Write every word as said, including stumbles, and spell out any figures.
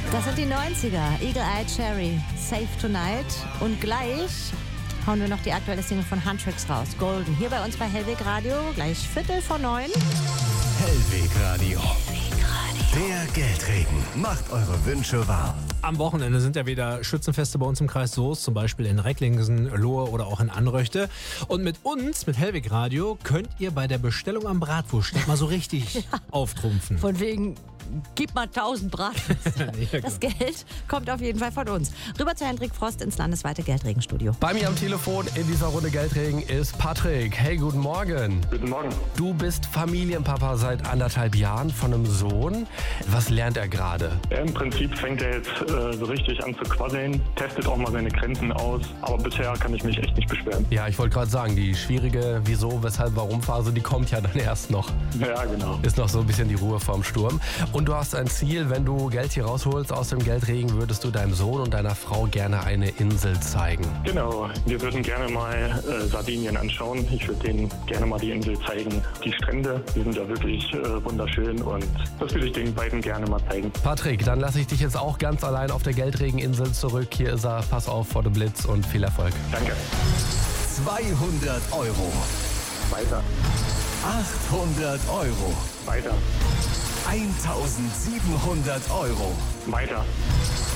Das sind die neunziger. Eagle Eye Cherry, Safe Tonight. Und gleich hauen wir noch die aktuelle Single von Huntrix raus. Golden. Hier bei uns bei Hellweg Radio. Gleich Viertel vor neun. Hellweg Radio. Der Geldregen macht eure Wünsche wahr. Am Wochenende sind ja wieder Schützenfeste bei uns im Kreis Soest, zum Beispiel in Recklinghausen, Lohe oder auch in Anröchte. Und mit uns, mit Hellweg Radio, könnt ihr bei der Bestellung am Bratwurst mal so richtig ja. auftrumpfen. Von wegen, gib mal tausend Bratwürste. Ja, genau. Das Geld kommt auf jeden Fall von uns. Rüber zu Hendrik Frost ins landesweite Geldregenstudio. Bei mir am Telefon in dieser Runde Geldregen ist Patrick. Hey, guten Morgen. Guten Morgen. Du bist Familienpapa seit anderthalb Jahren von einem Sohn. Was lernt er gerade? Ja, im Prinzip fängt er jetzt äh, so richtig an zu quasseln, testet auch mal seine Grenzen aus. Aber bisher kann ich mich echt nicht beschweren. Ja, ich wollte gerade sagen, die schwierige Wieso, Weshalb, Warum-Phase, die kommt ja dann erst noch. Ja, genau. Ist noch so ein bisschen die Ruhe vorm Sturm. Und du hast ein Ziel, wenn du Geld hier rausholst aus dem Geldregen, würdest du deinem Sohn und deiner Frau gerne eine Insel zeigen. Genau, wir würden gerne mal äh, Sardinien anschauen. Ich würde denen gerne mal die Insel zeigen. Die Strände, die sind ja wirklich äh, wunderschön und das würde ich den beiden gerne mal zeigen. Patrick, dann lasse ich dich jetzt auch ganz allein auf der Geldregeninsel zurück. Hier ist er, pass auf vor dem Blitz und viel Erfolg. Danke. zweihundert Euro. Weiter. achthundert Euro. Weiter. eintausendsiebenhundert Euro. Weiter.